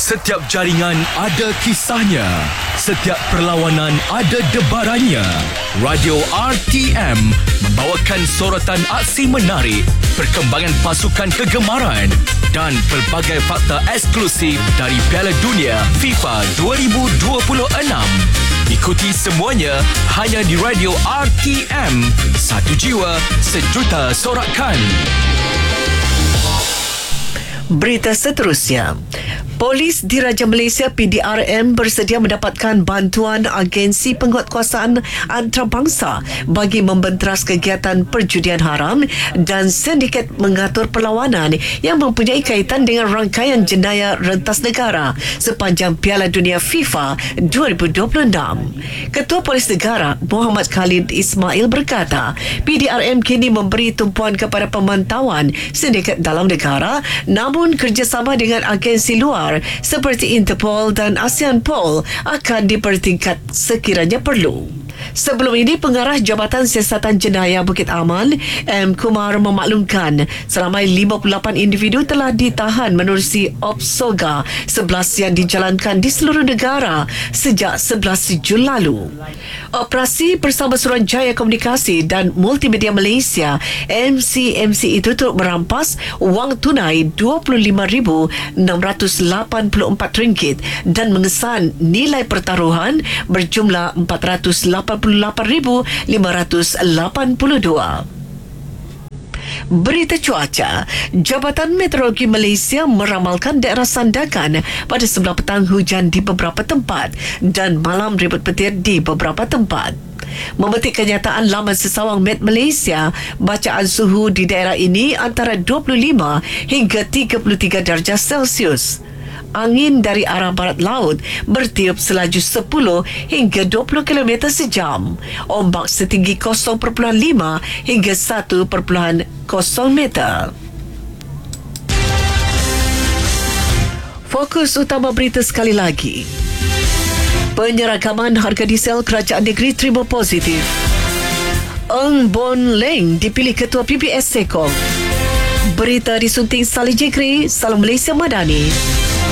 Setiap jaringan ada kisahnya. Setiap perlawanan ada debarannya. Radio RTM membawakan sorotan aksi menarik, perkembangan pasukan kegemaran dan pelbagai fakta eksklusif dari Piala Dunia FIFA 2026. Ikuti semuanya hanya di Radio RTM. Satu jiwa, sejuta sorakan. Berita seterusnya. Polis Diraja Malaysia PDRM bersedia mendapatkan bantuan agensi penguatkuasaan antarabangsa bagi membenteras kegiatan perjudian haram dan sindiket mengatur perlawanan yang mempunyai kaitan dengan rangkaian jenayah rentas negara sepanjang Piala Dunia FIFA 2026. Ketua Polis Negara Muhammad Khalid Ismail berkata, PDRM kini memberi tumpuan kepada pemantauan sindiket dalam negara namun kerjasama dengan agensi luar seperti Interpol dan ASEANPol akan dipertingkat sekiranya perlu. Sebelum ini, Pengarah Jabatan Siasatan Jenayah Bukit Aman, M. Kumar memaklumkan seramai 58 individu telah ditahan menerusi OPSOGA 11 yang dijalankan di seluruh negara sejak 11 Jun lalu. Operasi bersama Suruhanjaya Komunikasi dan Multimedia Malaysia MCMC itu turut merampas wang tunai RM25,684 dan mengesan nilai pertaruhan berjumlah RM488,582. Berita cuaca. Jabatan Meteorologi Malaysia meramalkan daerah Sandakan pada sebelah petang hujan di beberapa tempat dan malam ribut petir di beberapa tempat. Memetik kenyataan laman sesawang Met Malaysia, bacaan suhu di daerah ini antara 25 hingga 33 darjah Celsius. Angin dari arah barat laut bertiup selaju 10 hingga 20 km sejam. Ombak setinggi 0.5 hingga 1.0 meter. Fokus utama berita sekali lagi. Penyeragaman harga diesel kerajaan negeri terima positif. Eng Bon Leng dipilih Ketua PBS Sekong. Berita disunting Salih Jekri, Salam Malaysia Madani.